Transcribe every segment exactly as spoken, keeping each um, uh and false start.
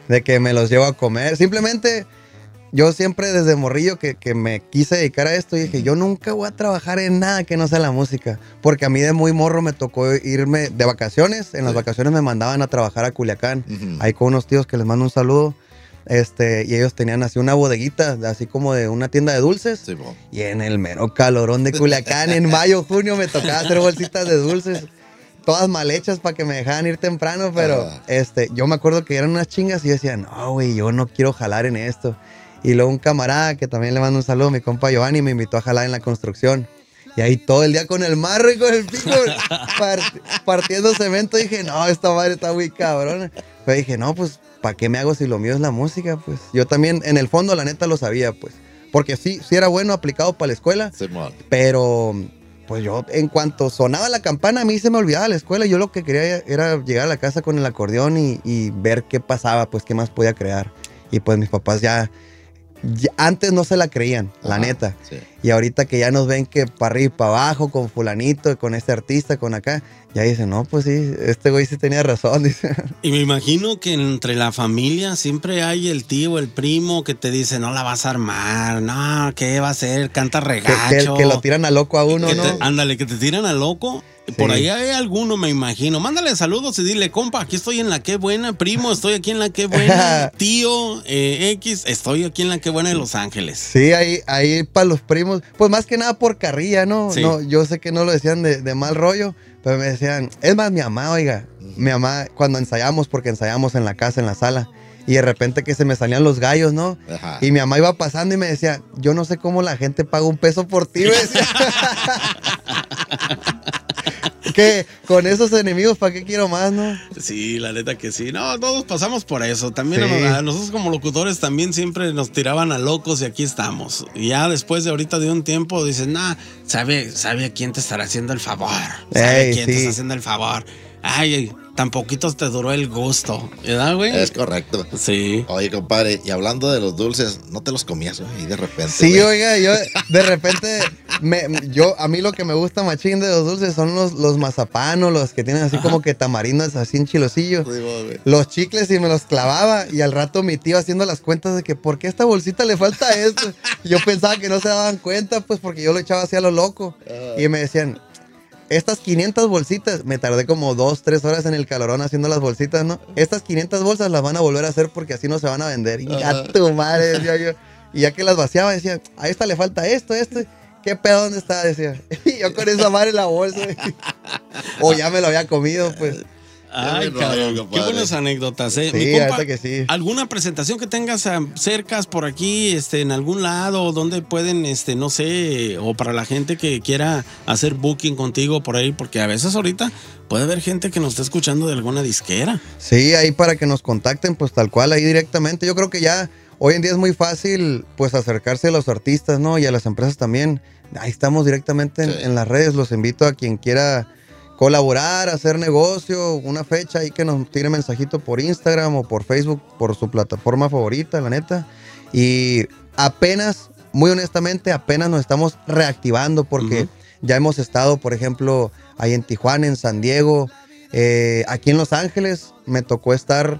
de que me los llevo a comer. Simplemente, yo siempre desde morrillo que, que me quise dedicar a esto, dije, yo nunca voy a trabajar en nada que no sea la música. Porque a mí de muy morro me tocó irme de vacaciones. En sí. las vacaciones me mandaban a trabajar a Culiacán. Uh-huh. Ahí con unos tíos que les mando un saludo. Este, y ellos tenían así una bodeguita, así como de una tienda de dulces. Sí, bon. Y en el mero calorón de Culiacán, en mayo, junio, me tocaba hacer bolsitas de dulces. Todas mal hechas para que me dejaran ir temprano, pero uh-huh. este, yo me acuerdo que eran unas chingas y yo decía, no, güey, yo no quiero jalar en esto. Y luego un camarada que también le mando un saludo, mi compa Giovanni, me invitó a jalar en la construcción. Y ahí todo el día con el marro y con el pico part- partiendo cemento. Dije, no, esta madre está muy cabrona. Pero dije, no, pues, ¿para qué me hago si lo mío es la música? Pues yo también, en el fondo, la neta lo sabía, pues. Porque sí, sí era bueno aplicado para la escuela. Sí, pero, pues yo, en cuanto sonaba la campana, a mí se me olvidaba la escuela. Yo lo que quería era llegar a la casa con el acordeón y, y ver qué pasaba, pues, qué más podía crear. Y pues mis papás ya... Ya, antes no se la creían, ajá, la neta. Sí. Y ahorita que ya nos ven que para arriba y para abajo, con fulanito, con este artista, con acá, ya dicen, no, pues sí, este güey sí tenía razón, dice. Y me imagino que entre la familia siempre hay el tío, el primo que te dice, no la vas a armar, no, ¿qué va a hacer? Canta regacho. Que, que, que lo tiran a loco a uno, que ¿no? Te, ándale, que te tiran a loco. Sí. Por ahí hay alguno, me imagino. Mándale saludos y dile, compa, aquí estoy en la Qué Buena. Primo, estoy aquí en la Qué Buena. Tío, eh, X, estoy aquí en la Qué Buena de Los Ángeles. Sí, ahí, ahí para los primos, pues más que nada por carrilla, ¿no? Sí. No, yo sé que no lo decían de, de mal rollo, pero me decían, es más, mi mamá, oiga, mi mamá, cuando ensayamos, porque ensayamos en la casa, en la sala, y de repente que se me salían los gallos, ¿no? Ajá. Y mi mamá iba pasando y me decía, yo no sé cómo la gente paga un peso por ti, me decía. Que con esos enemigos, ¿para qué quiero más, no? Sí, la neta que sí. No, todos pasamos por eso. También sí. a nosotros como locutores también siempre nos tiraban a locos y aquí estamos. Y ya después de ahorita de un tiempo dicen, nah, sabe, sabe a quién te estará haciendo el favor. Sabe a quién sí. te está haciendo el favor. Ay, tan poquito te duró el gusto, ¿verdad, güey? Es correcto. Sí. Oye, compadre, y hablando de los dulces, ¿no te los comías, güey? Y de repente, sí, güey. Oiga, yo de repente, me, yo, a mí lo que me gusta machín de los dulces son los, los mazapanos, los que tienen así, ajá, como que tamarindas así en chilosillo. Sí, los chicles y me los clavaba y al rato mi tío haciendo las cuentas de que ¿por qué a esta bolsita le falta esto? Y yo pensaba que no se daban cuenta, pues porque yo lo echaba así a lo loco. Uh. Y me decían, estas quinientas bolsitas, me tardé como dos, tres horas en el calorón haciendo las bolsitas, ¿no? Estas quinientas bolsas las van a volver a hacer porque así no se van a vender. Y a tu madre, decía yo. Y ya que las vaciaba, decía, a esta le falta esto, esto. ¿Qué pedo dónde está? Decía. Y yo con esa madre en la bolsa. O ya me lo había comido, pues. Ay, cabrón, qué buenas anécdotas, ¿eh? Sí, Mi compa, que sí. ¿alguna presentación que tengas cercas por aquí, este, en algún lado, donde pueden, este, no sé, o para la gente que quiera hacer booking contigo por ahí? Porque a veces ahorita puede haber gente que nos está escuchando de alguna disquera. Sí, ahí para que nos contacten, pues tal cual, ahí directamente. Yo creo que ya hoy en día es muy fácil, pues, acercarse a los artistas, ¿no? Y a las empresas también. Ahí estamos directamente en, sí. en las redes. Los invito a quien quiera colaborar, hacer negocio, una fecha ahí que nos tire mensajito por Instagram o por Facebook, por su plataforma favorita, la neta. Y apenas, muy honestamente, apenas nos estamos reactivando porque uh-huh. ya hemos estado, por ejemplo, ahí en Tijuana, en San Diego, eh, aquí en Los Ángeles me tocó estar,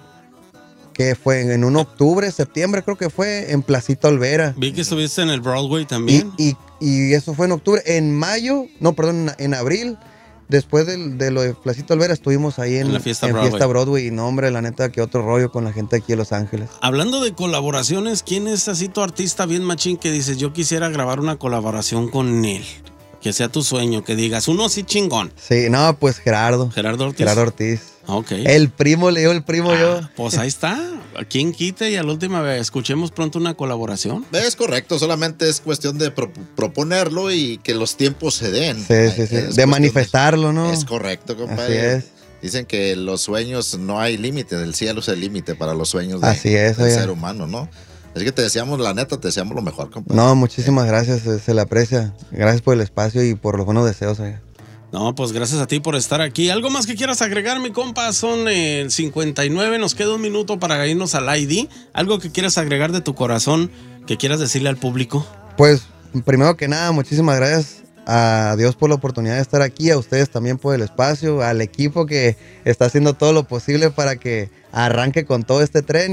que fue en un octubre, septiembre creo que fue, en Placita Olvera. Vi que estuviste en el Broadway también. Y, y, y eso fue en octubre. En mayo, no, perdón, en, en abril, después de, de lo de Placita Olvera, estuvimos ahí en, en la fiesta, en Broadway. fiesta Broadway. Y no, hombre, la neta, que otro rollo con la gente aquí de Los Ángeles. Hablando de colaboraciones, ¿quién es así tu artista bien machín que dices, yo quisiera grabar una colaboración con él? Que sea tu sueño, que digas, uno sí chingón. Sí, no, pues Gerardo. Gerardo Ortiz. Gerardo Ortiz. Ok. El primo, le dio el primo ah, yo. Pues ahí está. ¿Quién quita? Y a la última vez, escuchemos pronto una colaboración. Es correcto, solamente es cuestión de pro- proponerlo y que los tiempos se den. Sí, sí, sí. De manifestarlo, ¿no? Es correcto, compadre. Así es. Dicen que los sueños no hay límite, el cielo es el límite para los sueños de, Así es, del oiga. ser humano, ¿no? Así que te deseamos, la neta, te deseamos lo mejor, compadre. No, muchísimas gracias, se, se le aprecia. Gracias por el espacio y por los buenos deseos, oiga. No, pues gracias a ti por estar aquí. ¿Algo más que quieras agregar, mi compa? Son el eh, cincuenta y nueve, nos queda un minuto para irnos al I D. ¿Algo que quieras agregar de tu corazón, que quieras decirle al público? Pues, primero que nada, muchísimas gracias a Dios por la oportunidad de estar aquí, a ustedes también por el espacio, al equipo que está haciendo todo lo posible para que arranque con todo este tren.